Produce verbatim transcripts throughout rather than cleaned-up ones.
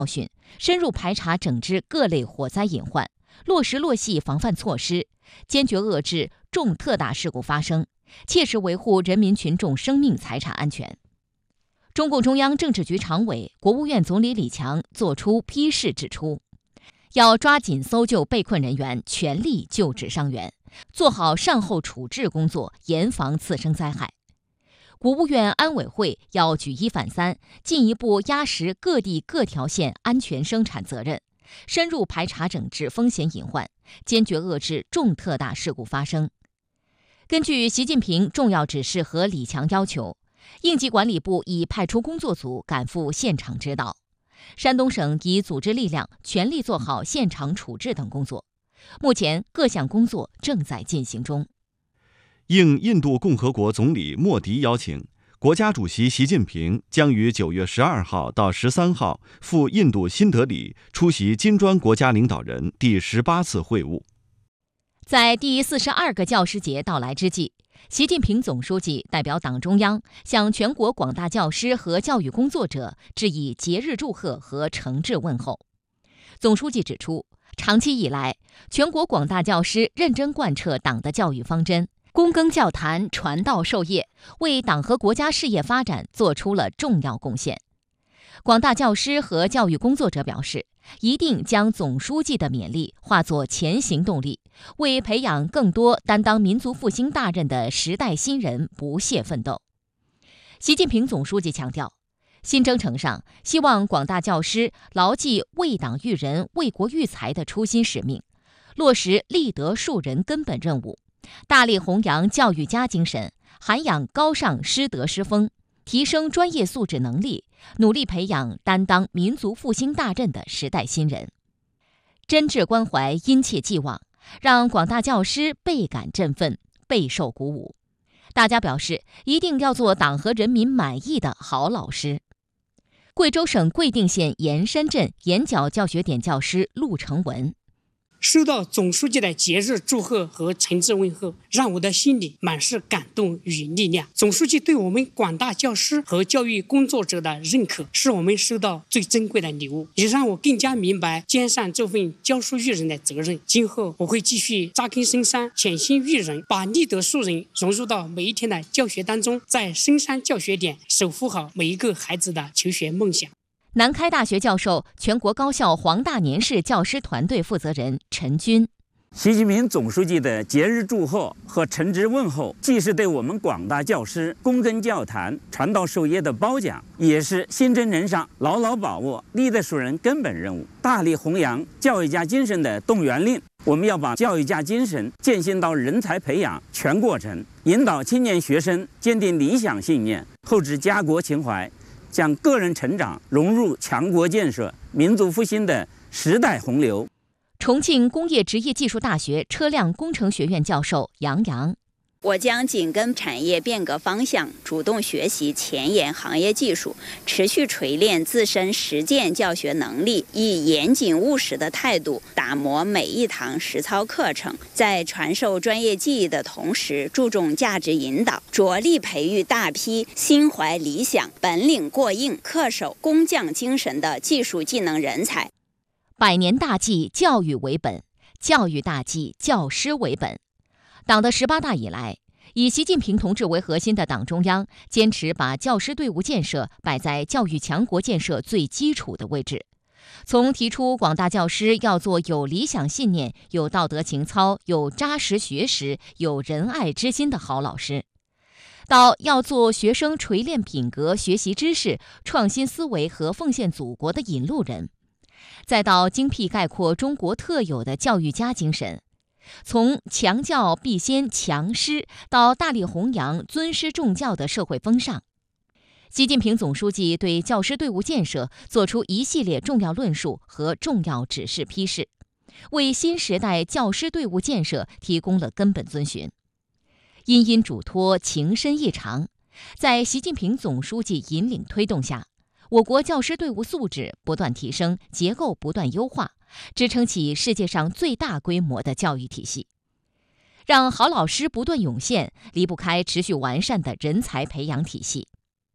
训，深入排查整治各类火灾隐患，落实落细防范措施，坚决遏制重特大事故发生，切实维护人民群众生命财产安全。中共中央政治局常委、国务院总理李强作出批示指出，要抓紧搜救被困人员，全力救治伤员，做好善后处置工作，严防次生灾害。国务院安委会要举一反三，进一步压实各地各条线安全生产责任，深入排查整治风险隐患，坚决遏制重特大事故发生。根据习近平重要指示和李强要求，应急管理部已派出工作组赶赴现场指导，山东省已组织力量全力做好现场处置等工作。目前各项工作正在进行中。 应印度共和国总理莫迪邀请，国家主席习近平将于九月十二号到十三号赴印度新德里出席金砖国家领导人第十八次会晤。 在第四十二个教师节到来之际，习近平总书记代表党中央向全国广大教师和教育工作者致以节日祝贺和诚挚问候。总书记指出，长期以来，全国广大教师认真贯彻党的教育方针，躬耕教坛，传道授业，为党和国家事业发展做出了重要贡献。广大教师和教育工作者表示，一定将总书记的勉励化作前行动力，为培养更多担当民族复兴大任的时代新人不懈奋斗。习近平总书记强调，新征程上，希望广大教师牢记为党育人、为国育才的初心使命，落实立德树人根本任务，大力弘扬教育家精神，涵养高尚师德师风，提升专业素质能力，努力培养担当民族复兴大任的时代新人。真挚关怀，殷切寄望，让广大教师倍感振奋，备受鼓舞。大家表示，一定要做党和人民满意的好老师。贵州省贵定县盐山镇盐角教学点教师陆成文， 收到总书记的节日祝贺和诚挚问候，让我的心里满是感动与力量。总书记对我们广大教师和教育工作者的认可，是我们收到最珍贵的礼物，也让我更加明白肩上这份教书育人的责任。今后我会继续扎根深山，潜心育人，把立德树人融入到每一天的教学当中，在深山教学点守护好每一个孩子的求学梦想。 南开大学教授、全国高校黄大年市教师团队负责人陈军， 习近平总书记的节日祝贺和诚挚问候，既是对我们广大教师躬耕教坛、传道授业的褒奖，也是新征程上牢牢把握立德树人根本任务、大力弘扬教育家精神的动员令。我们要把教育家精神践行到人才培养全过程，引导青年学生坚定理想信念，厚植家国情怀，将个人成长融入强国建设、民族复兴的时代洪流。 重庆工业职业技术大学车辆工程学院教授杨洋， 我将紧跟产业变革方向，主动学习前沿行业技术，持续锤炼自身实践教学能力，以严谨务实的态度打磨每一堂实操课程，在传授专业技艺的同时，注重价值引导，着力培育大批心怀理想、本领过硬、恪守工匠精神的技术技能人才。 百年大计，教育为本；教育大计，教师为本。党的十八大以来，以习近平同志为核心的党中央坚持把教师队伍建设摆在教育强国建设最基础的位置。从提出广大教师要做有理想信念、有道德情操、有扎实学识、有仁爱之心的好老师，到要做学生锤炼品格、学习知识、创新思维和奉献祖国的引路人，再到精辟概括中国特有的教育家精神，从强教必先强师到大力弘扬尊师重教的社会风尚。习近平总书记对教师队伍建设作出一系列重要论述和重要指示批示，为新时代教师队伍建设提供了根本遵循。殷殷嘱托，情深意长，在习近平总书记引领推动下，我国教师队伍素质不断提升，结构不断优化，支撑起世界上最大规模的教育体系。让好老师不断涌现，离不开持续完善的人才培养体系。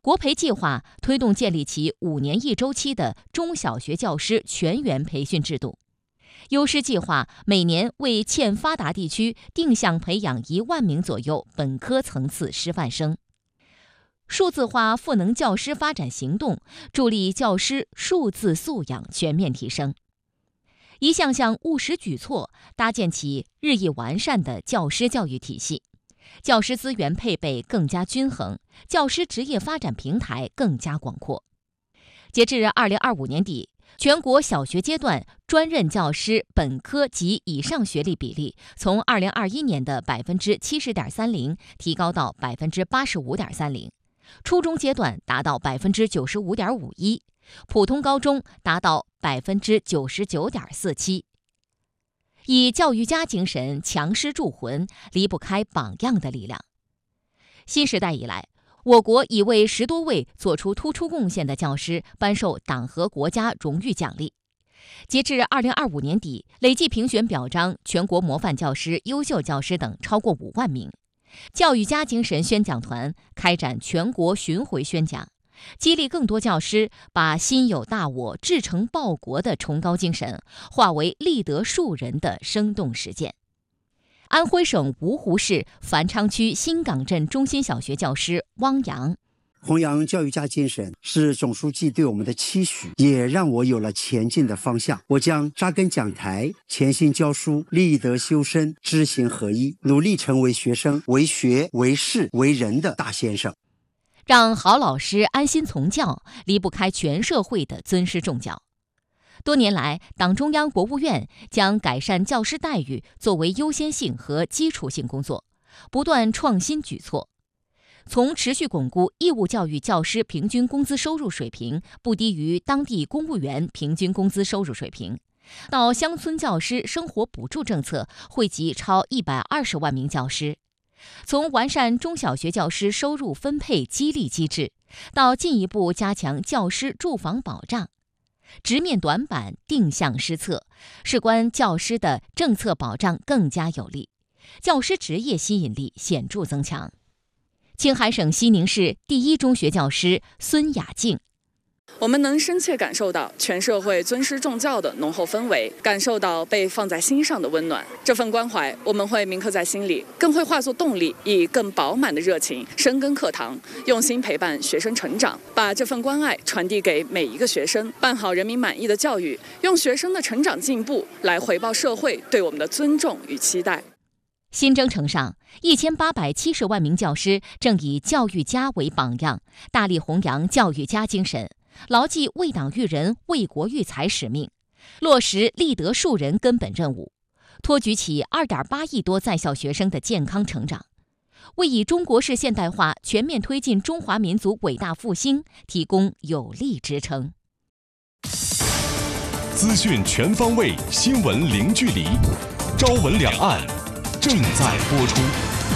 国培计划推动建立起五年一周期的中小学教师全员培训制度。优师计划每年为欠发达地区定向培养一万名左右本科层次师范生。数字化赋能教师发展行动，助力教师数字素养全面提升。一项项务实举措，搭建起日益完善的教师教育体系，教师资源配备更加均衡，教师职业发展平台更加广阔。截至二零二五年底，全国小学阶段专任教师本科及以上学历比例从二零二一年的百分之七十点三零提高到百分之八十五点三零，初中阶段达到百分之九十五点五一，普通高中达到百分之九十九点四七。以教育家精神强师铸魂，离不开榜样的力量。新时代以来，我国已为十多位做出突出贡献的教师颁授党和国家荣誉奖励。截至二零二五年底，累计评选表彰全国模范教师、优秀教师等超过五万名。教育家精神宣讲团开展全国巡回宣讲，激励更多教师把心有大我、志诚报国的崇高精神化为立德树人的生动实践。安徽省芜湖市繁昌区新港镇中心小学教师汪洋： 弘扬教育家精神是总书记对我们的期许，也让我有了前进的方向。我将扎根讲台，潜心教书，立德修身，知行合一，努力成为学生为学为事为人的大先生。 让好老师安心从教，离不开全社会的尊师重教。多年来，党中央、国务院将改善教师待遇作为优先性和基础性工作，不断创新举措。从持续巩固义务教育教师平均工资收入水平不低于当地公务员平均工资收入水平，到乡村教师生活补助政策惠及超一百二十万名教师；从完善中小学教师收入分配激励机制，到进一步加强教师住房保障，直面短板，定向施策，事关教师的政策保障更加有力，教师职业吸引力显著增强。青海省西宁市第一中学教师孙雅静： 我们能深切感受到全社会尊师重教的浓厚氛围，感受到被放在心上的温暖。这份关怀我们会铭刻在心里，更会化作动力，以更饱满的热情深耕课堂，用心陪伴学生成长，把这份关爱传递给每一个学生，办好人民满意的教育，用学生的成长进步来回报社会对我们的尊重与期待。 新征程上，一千八百七十万名教师正以教育家为榜样，大力弘扬教育家精神，牢记为党育人、为国育才使命，落实立德树人根本任务，托举起二点八亿多在校学生的健康成长，为以中国式现代化全面推进中华民族伟大复兴提供有力支撑。 资讯全方位，新闻零距离，朝闻两岸正在播出。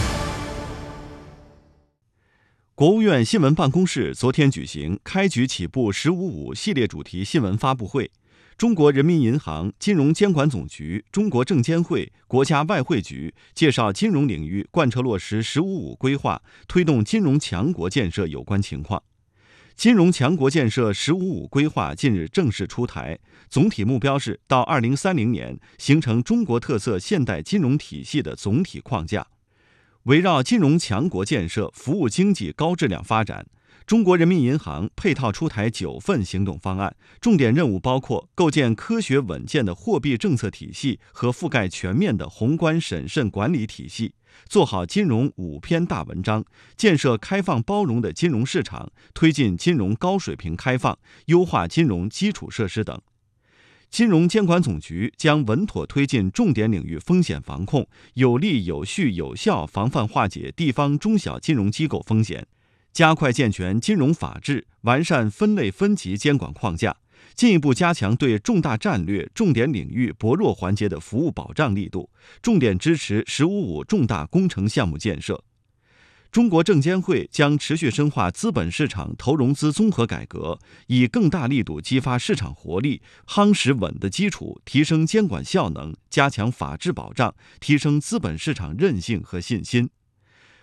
国务院新闻办公室昨天举行开局起步“十五五”系列主题新闻发布会，中国人民银行、金融监管总局、中国证监会、国家外汇局介绍金融领域贯彻落实“十五五”规划，推动金融强国建设有关情况。金融强国建设“十五五”规划近日正式出台，总体目标是到二零三零年形成中国特色现代金融体系的总体框架。围绕金融强国建设、服务经济高质量发展，中国人民银行配套出台九份行动方案，重点任务包括构建科学稳健的货币政策体系和覆盖全面的宏观审慎管理体系，做好金融五篇大文章，建设开放包容的金融市场，推进金融高水平开放，优化金融基础设施等。金融监管总局将稳妥推进重点领域风险防控，有力有序有效防范化解地方中小金融机构风险，加快健全金融法治，完善分类分级监管框架，进一步加强对重大战略、重点领域薄弱环节的服务保障力度，重点支持“十五五”重大工程项目建设。中国证监会将持续深化资本市场投融资综合改革，以更大力度激发市场活力，夯实稳的基础，提升监管效能，加强法治保障，提升资本市场韧性和信心。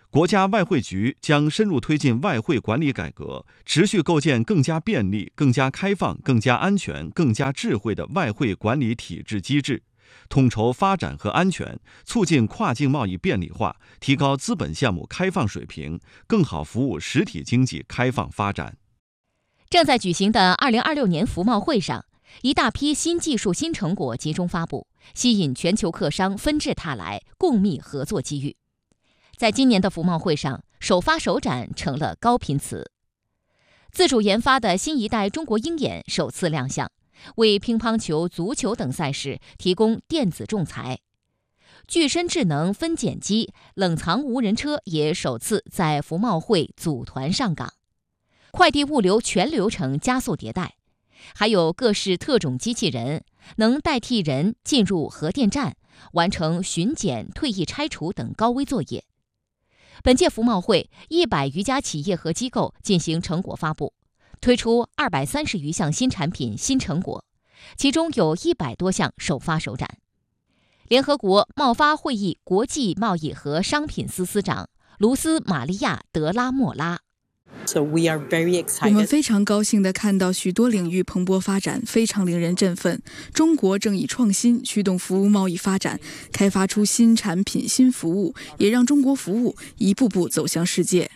国家外汇局将深入推进外汇管理改革，持续构建更加便利、更加开放、更加安全、更加智慧的外汇管理体制机制，统筹发展和安全，促进跨境贸易便利化，提高资本项目开放水平，更好服务实体经济开放发展。 正在举行的二零二六年服贸会上，一大批新技术新成果集中发布，吸引全球客商纷至沓来，共觅合作机遇。在今年的服贸会上，首发首展成了高频词。自主研发的新一代中国鹰眼首次亮相，为乒乓球、足球等赛事提供电子仲裁。具身智能分拣机、冷藏无人车也首次在服贸会组团上岗。快递物流全流程加速迭代，还有各式特种机器人，能代替人进入核电站，完成巡检、退役拆除等高危作业。本届服贸会，一百余家企业和机构进行成果发布，推出二百三十余项新产品、新成果，其中有一百多项首发首展。联合国贸发会议国际贸易和商品司司长卢斯玛利亚·德拉莫拉。 So we are very excited. 我们非常高兴地看到许多领域蓬勃发展，非常令人振奋。中国正以创新驱动服务贸易发展，开发出新产品、新服务，也让中国服务一步步走向世界。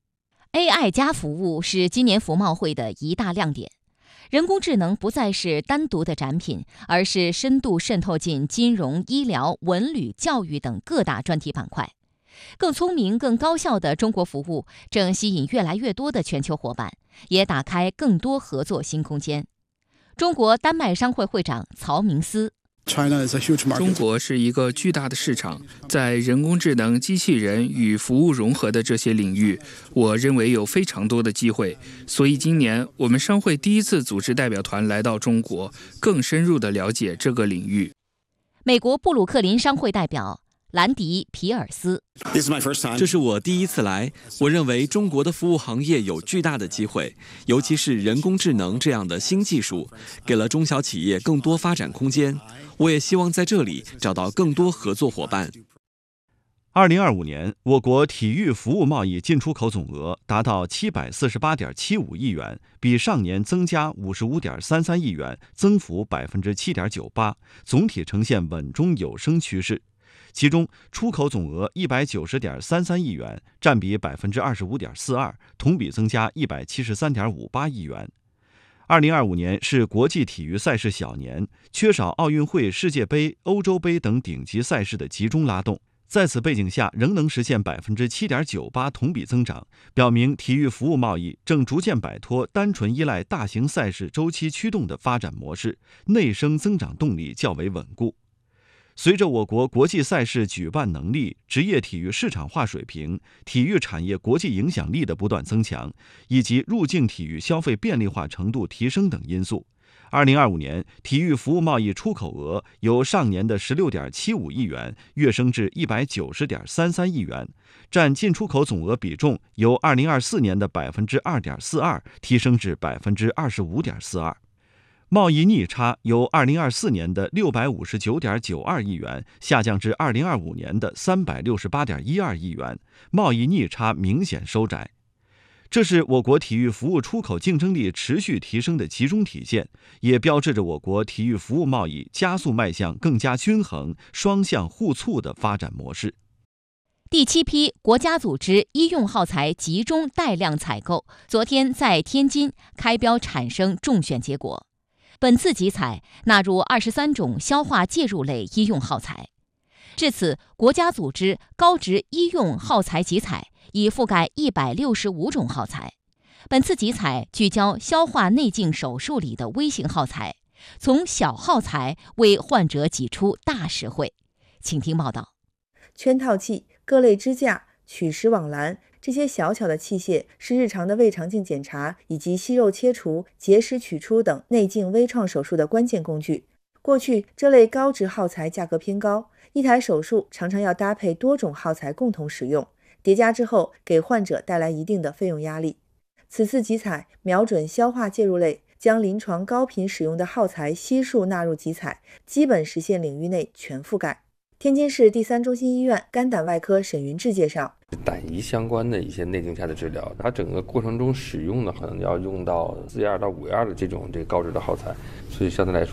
A I 加服务是今年服贸会的一大亮点。人工智能不再是单独的展品，而是深度渗透进金融、医疗、文旅、教育等各大专题板块。更聪明、更高效的中国服务正吸引越来越多的全球伙伴，也打开更多合作新空间。中国丹麦商会会长曹明思。 中国是一个巨大的市场，在人工智能、机器人与服务融合的这些领域，我认为有非常多的机会。所以今年我们商会第一次组织代表团来到中国，更深入地了解这个领域。 美国布鲁克林商会代表兰迪·皮尔斯。 这是我第一次来，我认为中国的服务行业有巨大的机会，尤其是人工智能这样的新技术，给了中小企业更多发展空间。我也希望在这里找到更多合作伙伴。 二零二五年，我国体育服务贸易进出口总额达到七百四十八点七五亿元，比上年增加五十五点三三亿元，增幅百分之七点九八，总体呈现稳中有升趋势。其中，出口总额一百九十点三三亿元，占比百分之二十五点四二，同比增加一百七十三点五八亿元。二零二五年是国际体育赛事小年，缺少奥运会、世界杯、欧洲杯等顶级赛事的集中拉动。在此背景下，仍能实现百分之七点九八同比增长，表明体育服务贸易正逐渐摆脱单纯依赖大型赛事周期驱动的发展模式，内生增长动力较为稳固。随着我国国际赛事举办能力、职业体育市场化水平、体育产业国际影响力的不断增强，以及入境体育消费便利化程度提升等因素，二零二五年体育服务贸易出口额由上年的十六点七五亿元跃升至一百九十点三三亿元，占进出口总额比重由二零二四年的百分之二点四二提升至百分之二十五点四二。贸易逆差由二零二四年的六百五十九点九二亿元下降至二零二五年的三百六十八点一二亿元，贸易逆差明显收窄。这是我国体育服务出口竞争力持续提升的集中体现，也标志着我国体育服务贸易加速迈向更加均衡、双向互促的发展模式。 第七批国家组织医用耗材集中带量采购昨天在天津开标产生中选结果。本次集采纳入二十三种消化介入类医用耗材。至此，国家组织高值医用耗材集采已覆盖一百六十五种耗材。本次集采聚焦消化内镜手术里的微型耗材，从小耗材为患者挤出大实惠。请听报道。 圈套器、各类支架、取食网篮，这些小巧的器械是日常的胃肠镜检查以及息肉切除、结石取出等内镜微创手术的关键工具。过去，这类高值耗材价格偏高，一台手术常常要搭配多种耗材共同使用，叠加之后给患者带来一定的费用压力。此次集采瞄准消化介入类，将临床高频使用的耗材悉数纳入集采，基本实现领域内全覆盖。天津市第三中心医院肝胆外科沈云志介绍， 胆胰相关的一些内镜下的治疗，它整个过程中使用呢，可能要用到四 E 二到五 E 二的这种这个高脂的耗材，所以相对来说